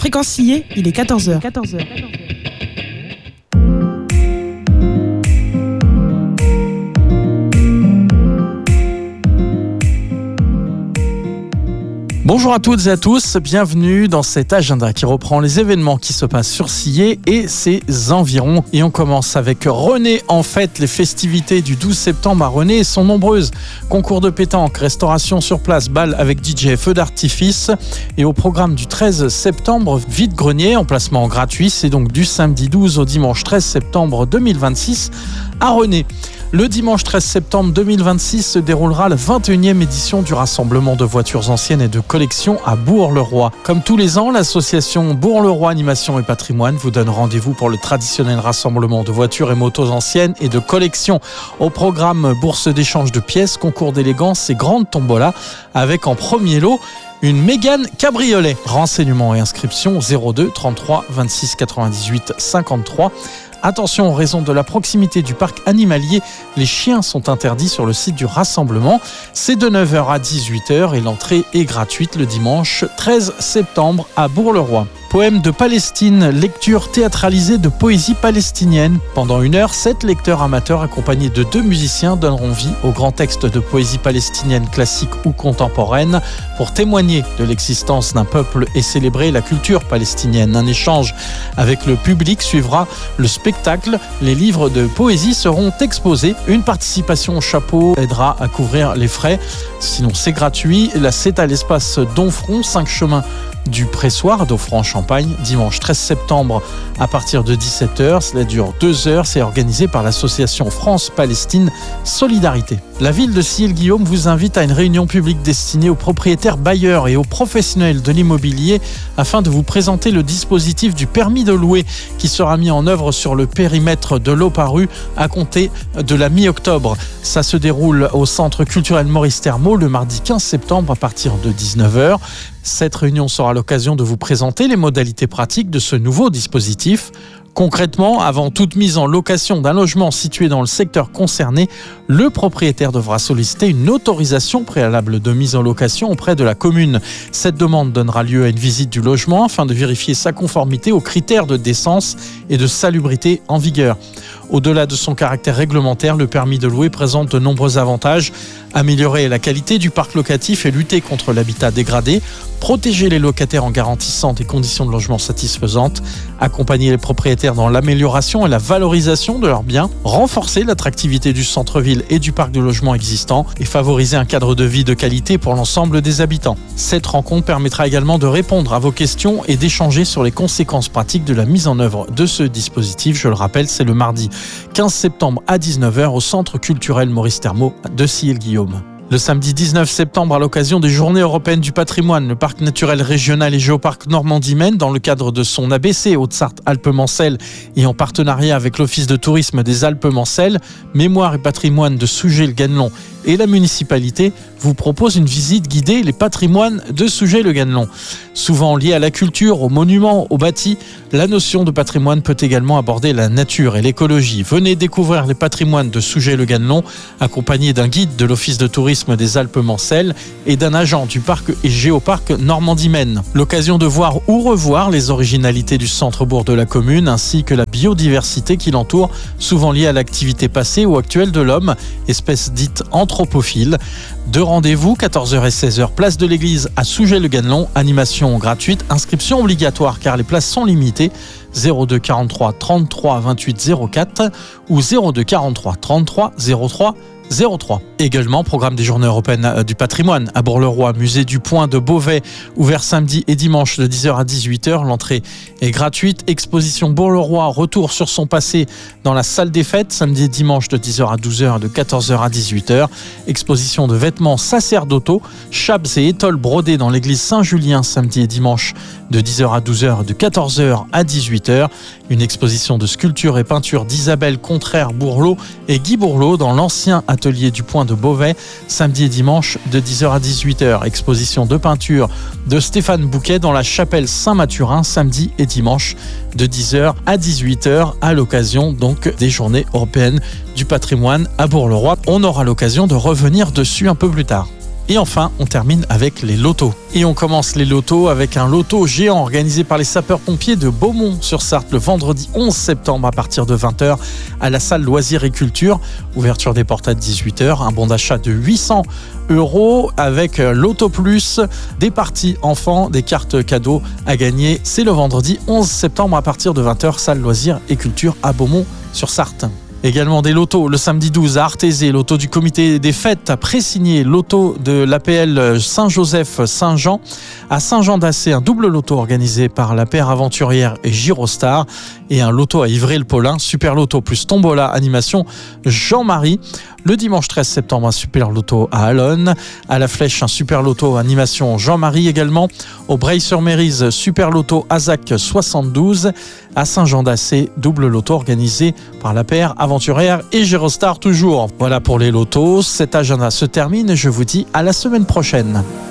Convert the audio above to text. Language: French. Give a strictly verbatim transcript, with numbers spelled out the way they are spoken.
Fréquence Sillé, il est quatorze heures. quatorze heures. Bonjour à toutes et à tous, bienvenue dans cet agenda qui reprend les événements qui se passent sur Sillé et ses environs. Et on commence avec René en fête. Les festivités du douze septembre à René sont nombreuses. Concours de pétanque, restauration sur place, bal avec D J, feux d'artifice. Et au programme du treize septembre, vide-grenier, emplacement gratuit. C'est donc du samedi douze au dimanche treize septembre deux mille vingt-six à René. Le dimanche treize septembre deux mille vingt-six se déroulera la vingt et unième édition du rassemblement de voitures anciennes et de collection à Bourg-le-Roi. Comme tous les ans, l'association Bourg-le-Roi Animation et Patrimoine vous donne rendez-vous pour le traditionnel rassemblement de voitures et motos anciennes et de collection. Au programme bourse d'échange de pièces, concours d'élégance et grande tombola avec en premier lot une Mégane cabriolet. Renseignements et inscriptions zéro deux trente-trois vingt-six quatre-vingt-dix-huit cinquante-trois. Attention, en raison de la proximité du parc animalier, les chiens sont interdits sur le site du rassemblement. C'est de neuf heures à dix-huit heures et l'entrée est gratuite le dimanche treize septembre à Bourg-le-Roi. Poème de Palestine, lecture théâtralisée de poésie palestinienne. Pendant une heure, sept lecteurs amateurs accompagnés de deux musiciens donneront vie aux grands textes de poésie palestinienne classique ou contemporaine pour témoigner de l'existence d'un peuple et célébrer la culture palestinienne. Un échange avec le public suivra le spectacle. Les livres de poésie seront exposés. Une participation au chapeau aidera à couvrir les frais. Sinon, c'est gratuit. Là, c'est à l'espace Donfront, cinq chemins du Pressoir d'Offran-Champagne, dimanche treize septembre à partir de dix-sept heures. Cela dure deux heures. C'est organisé par l'association France-Palestine Solidarité. La ville de Sillé-le-Guillaume vous invite à une réunion publique destinée aux propriétaires bailleurs et aux professionnels de l'immobilier afin de vous présenter le dispositif du permis de louer qui sera mis en œuvre sur le périmètre de l'Oparu à compter de la mi-octobre. Ça se déroule au centre culturel Maurice Thermot le mardi quinze septembre à partir de dix-neuf heures. Cette réunion sera l'occasion de vous présenter les modalités pratiques de ce nouveau dispositif. Concrètement, avant toute mise en location d'un logement situé dans le secteur concerné, le propriétaire devra solliciter une autorisation préalable de mise en location auprès de la commune. Cette demande donnera lieu à une visite du logement afin de vérifier sa conformité aux critères de décence et de salubrité en vigueur. Au-delà de son caractère réglementaire, le permis de louer présente de nombreux avantages. Améliorer la qualité du parc locatif et lutter contre l'habitat dégradé, protéger les locataires en garantissant des conditions de logement satisfaisantes, accompagner les propriétaires dans l'amélioration et la valorisation de leurs biens, renforcer l'attractivité du centre-ville et du parc de logements existant et favoriser un cadre de vie de qualité pour l'ensemble des habitants. Cette rencontre permettra également de répondre à vos questions et d'échanger sur les conséquences pratiques de la mise en œuvre de ce dispositif. Je le rappelle, c'est le mardi quinze septembre à dix-neuf heures au centre culturel Maurice Thermot de Sillé-le-Guillaume. Le samedi dix-neuf septembre, à l'occasion des Journées européennes du patrimoine, le parc naturel régional et géoparc Normandie-Maine, dans le cadre de son A B C Haute-Sarthe-Alpes-Mancelles et en partenariat avec l'Office de tourisme des Alpes-Mancelles, Mémoire et patrimoine de Sougé-le-Ganelon et la municipalité vous propose une visite guidée les patrimoines de Sougé-le-Ganelon. Souvent liée à la culture, aux monuments, aux bâtis, la notion de patrimoine peut également aborder la nature et l'écologie. Venez découvrir les patrimoines de Sougé-le-Ganelon, accompagné d'un guide de l'Office de tourisme des Alpes-Mancelles et d'un agent du parc et géoparc Normandie-Maine. L'occasion de voir ou revoir les originalités du centre-bourg de la commune ainsi que la biodiversité qui l'entoure, souvent liée à l'activité passée ou actuelle de l'homme, espèce dite anthropophile. Deux rendez-vous, quatorze heures et seize heures, place de l'église à Sougé-le-Ganelon, animation gratuite, inscription obligatoire car les places sont limitées, zéro deux quarante-trois trente-trois vingt-huit zéro quatre ou zéro deux quarante-trois trente-trois zéro trois zéro trois. Également, programme des Journées européennes du patrimoine à Bourg-le-Roi, musée du Point de Beauvais, ouvert samedi et dimanche de dix heures à dix-huit heures. L'entrée est gratuite. Exposition Bourg-le-Roi, retour sur son passé dans la salle des fêtes, samedi et dimanche de dix heures à douze heures et de quatorze heures à dix-huit heures. Exposition de vêtements sacerdotaux, chapes et étoiles brodées dans l'église Saint-Julien, samedi et dimanche de dix heures à douze heures et de quatorze heures à dix-huit heures. Une exposition de sculpture et peinture d'Isabelle Contraire-Bourlot et Guy Bourlot dans l'ancien atelier du Point de Beauvais, samedi et dimanche de dix heures à dix-huit heures. Exposition de peinture de Stéphane Bouquet dans la chapelle Saint-Mathurin, samedi et dimanche de dix heures à dix-huit heures, à l'occasion donc des Journées européennes du patrimoine à Bourg-le-Roi. On aura l'occasion de revenir dessus un peu plus tard. Et enfin, on termine avec les lotos. Et on commence les lotos avec un loto géant organisé par les sapeurs-pompiers de Beaumont-sur-Sarthe le vendredi onze septembre à partir de vingt heures à la salle Loisirs et Culture. Ouverture des portes à dix-huit heures. Un bon d'achat de huit cents euros avec Loto Plus, des parties enfants, des cartes cadeaux à gagner. C'est le vendredi onze septembre à partir de vingt heures, salle Loisirs et Culture à Beaumont-sur-Sarthe. Également des lotos le samedi douze à Artézé, loto du comité des fêtes à Pressigné, loto de l'A P L Saint-Joseph-Saint-Jean. À Saint-Jean-d'Assé, un double loto organisé par la paire aventurière et Girostar. Et un loto à Ivry-le-Paulin, super loto plus tombola, animation Jean-Marie. Le dimanche treize septembre, un super loto à Allonne. À la Flèche, un super loto animation Jean-Marie également. Au Breil-sur-Mérise, super loto Azac soixante-douze. À Saint-Jean-d'Assé, double loto organisé par la paire aventurière et Girostar toujours. Voilà pour les lotos. Cet agenda se termine et je vous dis à la semaine prochaine.